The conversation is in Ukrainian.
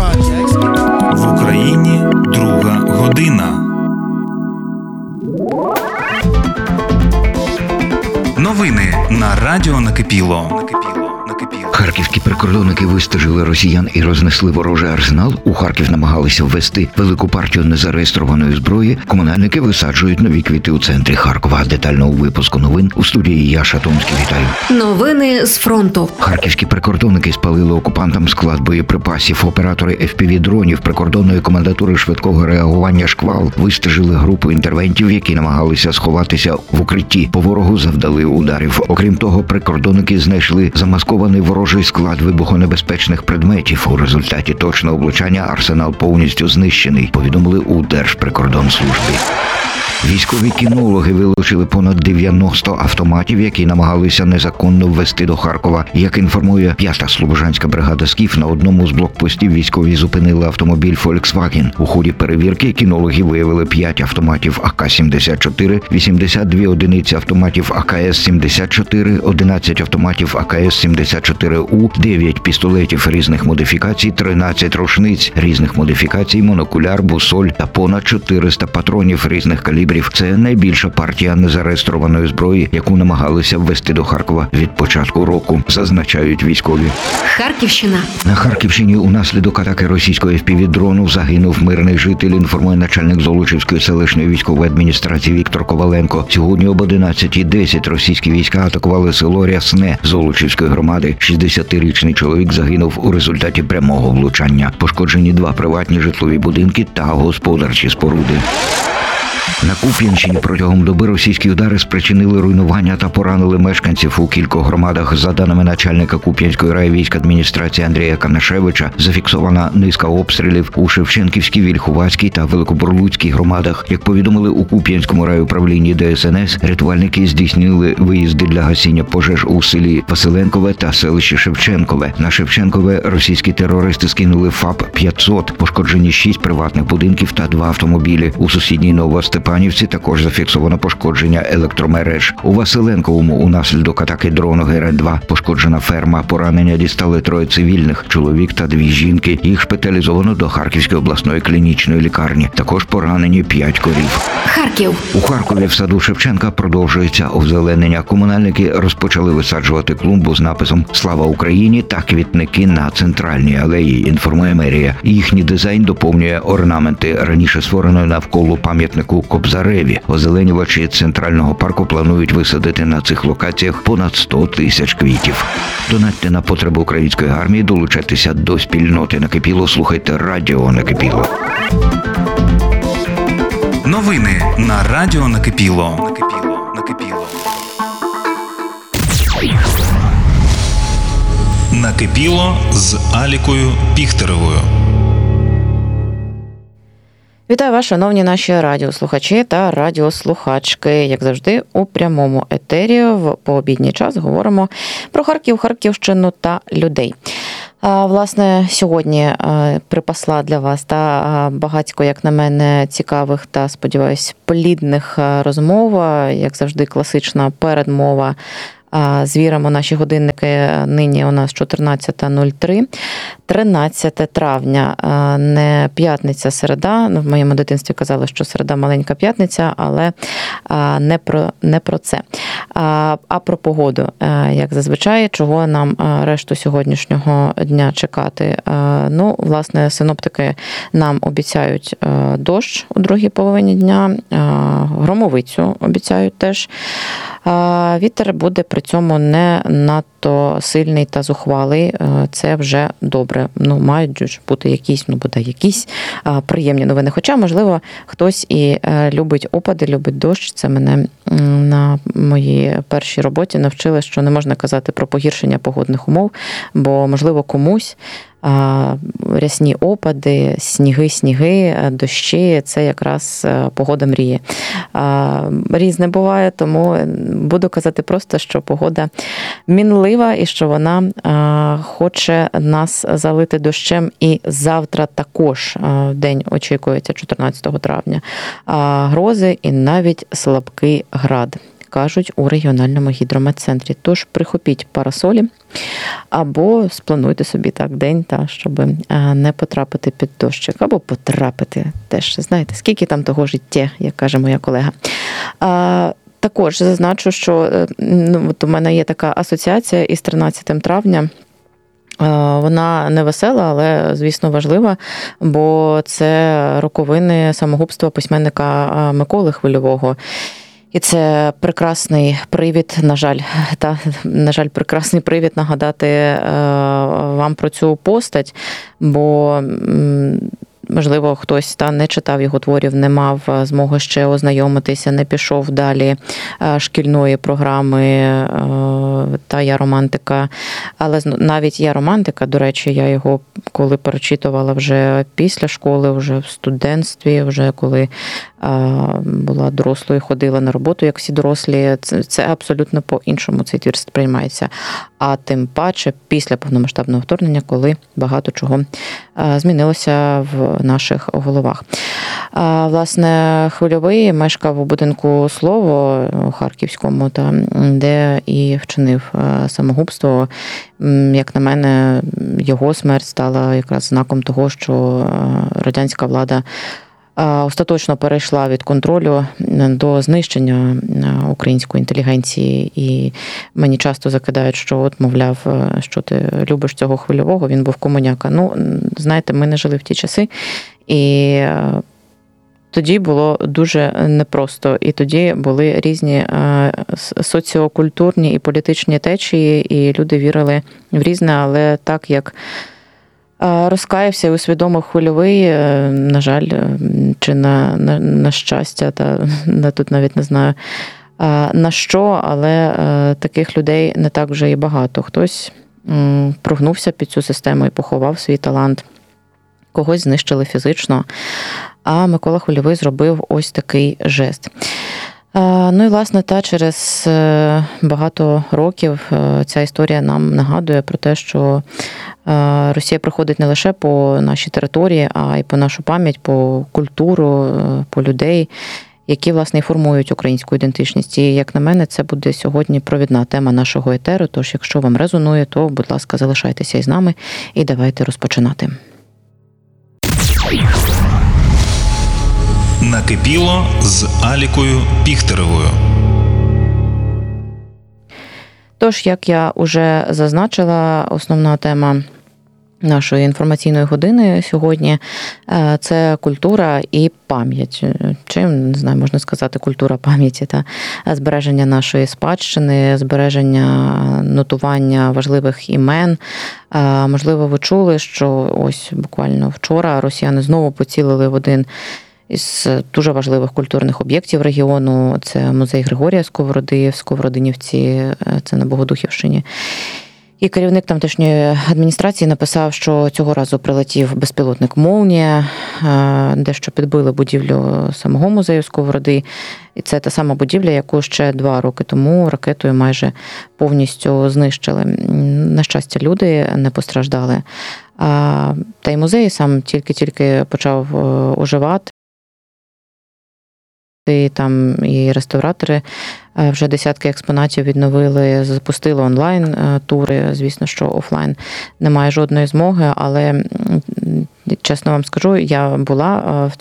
В Україні друга година. Новини на радіо Накипіло. Харківські прикордонники вистежили росіян і рознесли ворожий арсенал. У Харків намагалися ввести велику партію незареєстрованої зброї. Комунальники висаджують нові квіти у центрі Харкова. Детально у випуску новин у студії я, Шатунський, вітаю. Новини з фронту. Харківські прикордонники спалили окупантам склад боєприпасів. Оператори FPV-дронів прикордонної комендатури швидкого реагування «Шквал» вистежили групу інтервентів, які намагалися сховатися в укритті. По ворогу завдали ударів. Окрім того, прикордонники знайшли замаскований ворожий склад вибухонебезпечних предметів. У результаті точного влучання арсенал повністю знищений, повідомили у Держприкордонслужбі. Військові кінологи вилучили понад 90 автоматів, які намагалися незаконно ввести до Харкова. Як інформує 5-та слобожанська бригада «Скіф», на одному з блокпостів військові зупинили автомобіль Volkswagen. У ході перевірки кінологи виявили 5 автоматів АК-74, 82 одиниці автоматів АКС-74, 11 автоматів АКС-74У, 9 пістолетів різних модифікацій, 13 рушниць різних модифікацій, монокуляр, бусоль та понад 400 патронів різних калібрів. Це найбільша партія незареєстрованої зброї, яку намагалися ввести до Харкова від початку року, зазначають військові. Харківщина. На Харківщині унаслідок атаки російського FPV-дрону загинув мирний житель, інформує начальник Золочівської селищної військової адміністрації Віктор Коваленко. Сьогодні об 11:10 російські війська атакували село Рясне Золочівської громади. 60-річний чоловік загинув у результаті прямого влучання. Пошкоджені 2 приватні житлові будинки та господарчі споруди. На Куп'янщині протягом доби російські удари спричинили руйнування та поранили мешканців у кількох громадах. За даними начальника Куп'янської райвійськадміністрації Андрія Канашевича, зафіксована низка обстрілів у Шевченківській, Вільхуватській та Великобурлуцькій громадах. Як повідомили у Куп'янському райуправлінні ДСНС, рятувальники здійснили виїзди для гасіння пожеж у селі Василенкове та селищі Шевченкове. На Шевченкове російські терористи скинули ФАП-500, пошкоджені 6 приватних будинків та 2 автомобілі. У сусідній Новостепанівці також зафіксовано пошкодження електромереж. У Василенковому унаслідок атаки дрону ГР-2 пошкоджена ферма. Поранення дістали 3 цивільних – чоловік та 2 жінки. Їх шпиталізовано до Харківської обласної клінічної лікарні. Також поранені 5 корів. Харків. У Харкові в саду Шевченка продовжується озеленення. Комунальники розпочали висаджувати клумбу з написом «Слава Україні» та квітники на центральній алеї, інформує мерія. Їхній дизайн доповнює орнаменти раніше створеної навколо пам'ятнику Кобзареві. Озеленювачі Центрального парку планують висадити на цих локаціях понад 100 тисяч квітів. Донатьте на потреби української армії, долучайтеся до спільноти Накипіло, слухайте радіо Накипіло. Новини на радіо Накипіло. Накипіло з Алікою Піхтеревою. Вітаю вас, шановні наші радіослухачі та радіослухачки. Як завжди, у прямому етері в пообідній час говоримо про Харків, Харківщину та людей. Власне, сьогодні припасла для вас та багатько, як на мене, цікавих та, сподіваюсь, плідних розмов. Як завжди, класична передмова. Звіримо наші годинники, нині у нас 14:03, 13 травня, не п'ятниця, середа. В моєму дитинстві казали, що середа маленька п'ятниця, але не про це. А про погоду, як зазвичай, чого нам решту сьогоднішнього дня чекати? Ну, власне, синоптики нам обіцяють дощ у другій половині дня, громовицю обіцяють теж. Вітер буде при цьому не надто сильний та зухвалий. Це вже добре. Мають бути якісь приємні новини. Хоча, можливо, хтось і любить опади, любить дощ. Це мене на моїй першій роботі навчили, що не можна казати про погіршення погодних умов, бо, можливо, комусь рясні опади, сніги, дощі – це якраз погода мрії. Різне буває, тому буду казати просто, що погода мінлива і що вона хоче нас залити дощем. І завтра також в день очікується 14 травня грози і навіть слабкий град. кажуть у регіональному гідрометцентрі. Тож прихопіть парасолі або сплануйте собі так день, щоб не потрапити під дощик, або потрапити теж. Знаєте, скільки там того життя, як каже моя колега. Також зазначу, що от у мене є така асоціація із 13 травня. Вона не весела, але, звісно, важлива, бо це роковини самогубства письменника Миколи Хвильового. І це прекрасний привід, на жаль, прекрасний привід нагадати вам про цю постать, бо можливо, хтось не читав його творів, не мав змоги ще ознайомитися, не пішов далі шкільної програми та «Я романтика». Але навіть «Я романтика», до речі, я його коли перечитувала вже після школи, вже в студентстві, вже коли була дорослою, ходила на роботу, як всі дорослі, це абсолютно по-іншому цей твір сприймається. А тим паче після повномасштабного вторгнення, коли багато чого змінилося в наших головах. Власне, Хвильовий мешкав у будинку «Слово» Харківському, де і вчинив самогубство. Як на мене, його смерть стала якраз знаком того, що радянська влада остаточно перейшла від контролю до знищення української інтелігенції. І мені часто закидають, що от, мовляв, що ти любиш цього Хвильового, він був комуняка. Знаєте, ми не жили в ті часи, і тоді було дуже непросто. І тоді були різні соціокультурні і політичні течії, і люди вірили в різне, але так, як розкаявся і усвідомив Хвильовий, на жаль, чи на щастя, тут навіть не знаю на що, але таких людей не так вже і багато. Хтось прогнувся під цю систему і поховав свій талант, когось знищили фізично, а Микола Хвильовий зробив ось такий жест. І, власне, через багато років ця історія нам нагадує про те, що Росія приходить не лише по нашій території, а й по нашу пам'ять, по культуру, по людей, які, власне, і формують українську ідентичність. І, як на мене, це буде сьогодні провідна тема нашого етеру. Тож, якщо вам резонує, то, будь ласка, залишайтеся із нами і давайте розпочинати. Накипіло з Алікою Піхтеревою. Тож, як я уже зазначила, основна тема нашої інформаційної години сьогодні – це культура і пам'ять. Чим, не знаю, можна сказати, культура пам'яті та збереження нашої спадщини, збереження нотування важливих імен. Можливо, ви чули, що ось буквально вчора росіяни знову поцілили в один із дуже важливих культурних об'єктів регіону. Це музей Григорія Сковороди в Сковородинівці, це на Богодухівщині. І керівник тамтешньої адміністрації написав, що цього разу прилетів безпілотник «Молнія», дещо підбили будівлю самого музею Сковороди. І це та сама будівля, яку ще 2 роки тому ракетою майже повністю знищили. На щастя, люди не постраждали. Та й музей сам тільки-тільки почав оживати. І там і реставратори вже десятки експонатів відновили, запустили онлайн-тури. Звісно, що офлайн немає жодної змоги, але, чесно вам скажу, я була в